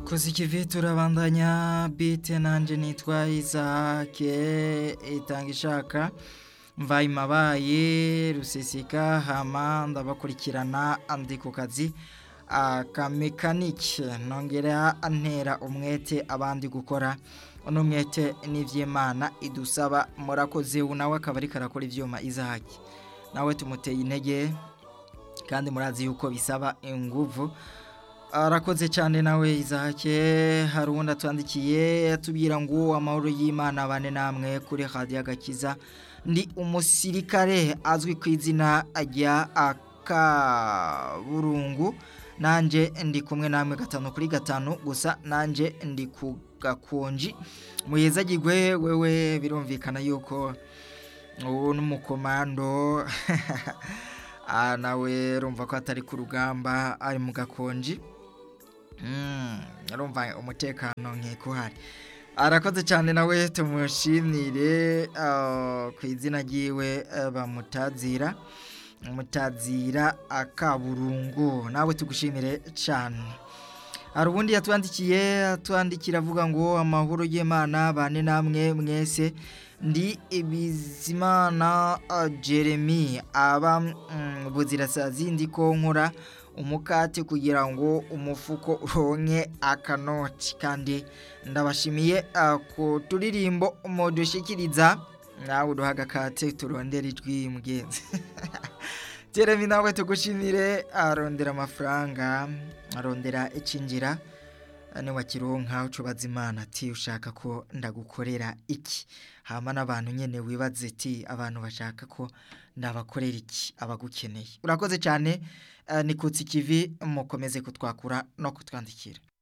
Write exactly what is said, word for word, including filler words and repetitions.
koze ikivi turabandanya bite nanje nitwa Isake itanga ishaka mvaye mabaye ruseseka hama ndabakurikirana andi ku kazi aka mekanike nongera antera umwete abandi gukora uno mwete n'ivy'Imana idusaba murakoze unawe akabari karakora ivyuma Isake nawe tumuteye intege kandi murazi yuko bisaba inguvu arakoze cyane nawe Isake harunda twandikiye atubwira ngo amahoro y'Imana bane namwe kuri Radio Agakiza ndi umusirikare azwi ku izina rya Akaburungu nanje ndi kumwe namwe gatanu kuri gatanu gusa nanje ndi ku gakonji muyezagirwe wewe birumvikana yuko uwo n'umukomando nawe rumva ko atari ku rugamba ari mu gakonji Mm, arumva umutekano nkeko hari. Arakoze cyane nawe tumushimire uh, ku izina ryiwe uh, bamutazira. Mutazira Akaburungu. Nawe tugushimire cyane. Harubundi yatwandikiye atwandikira avuga ngo amahoro y'Imana bane namwe mwese ndi Ibizimana uh, Jeremy aba um, buzirasazi ndiko nkora umukate kugira ngo umufuko uronke akanoti kandi ndabashimiye uh, ku turirimbo modushikiriza nawe uduhaga kate turondera ijwi mugenzi Jeremy nawe tugushimire arondera amafaranga arondera icinjira ane wakironka ucubaza Imana ati ushaka ko ndagukorera iki hama n'abantu nyene wibaze ati abantu bashaka ko ndabakorera iki abagukeneye urakoze cyane uh, nikutse ikivi mukomeze kutwakura no kutwandikira